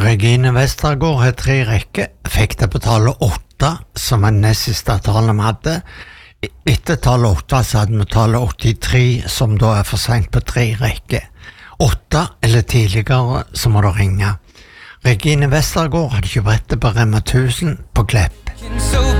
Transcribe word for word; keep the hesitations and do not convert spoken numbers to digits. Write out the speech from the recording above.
Regine Vestergaard har tre rekker, fikk det på tallet åtte, som er nest siste tallet vi hadde. Etter tallet åtte så hadde vi tallet åttitre, som da er for sent på tre rekker. Åtte eller tidligere, så må du ringe. Regine Vestergaard hadde ikke brettet på Rema tusen på Klepp.